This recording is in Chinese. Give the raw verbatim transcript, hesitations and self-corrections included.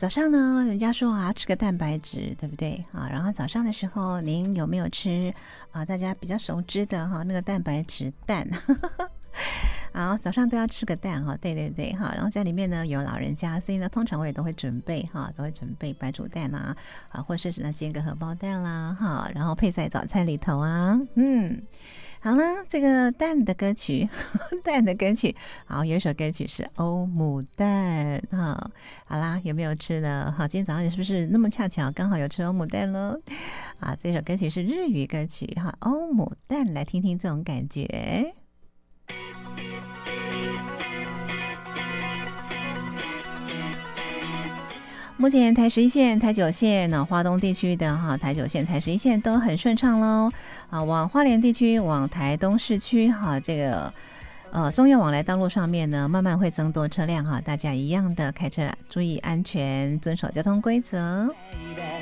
早上呢，人家说啊，吃个蛋白质，对不对啊？然后早上的时候，您有没有吃啊？大家比较熟知的哈，那个蛋白质蛋。好，早上都要吃个蛋哈，对对对哈。然后家里面呢有老人家，所以呢，通常我也都会准备哈，都会准备白煮蛋啦，啊，或者是呢煎个荷包蛋啦哈，然后配在早餐里头啊，嗯。好了，这个蛋的歌曲，蛋的歌曲，好，有一首歌曲是欧姆蛋哈。好啦，有没有吃呢？好，今天早上你是不是那么恰巧刚好有吃欧姆蛋呢？啊，这首歌曲是日语歌曲哈，欧姆蛋，来听听这种感觉。目前台十一线、台九线呢，花东地区的哈，台九线、台十一线都很顺畅喽。啊，往花莲地区、往台东市区哈，这个呃中越往来道路上面呢，慢慢会增多车辆哈，大家一样的开车注意安全，遵守交通规则。